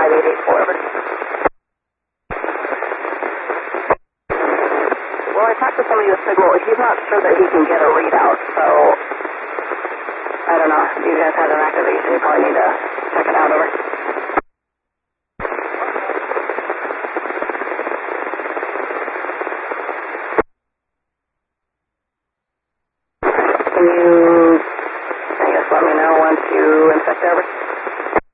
5884, over. Well, I talked to somebody with Signal. He's not sure that he can get a readout, so I don't know. You guys have an activation. You probably need to check it out, over. Can you, I guess, let me know once you inspect, over?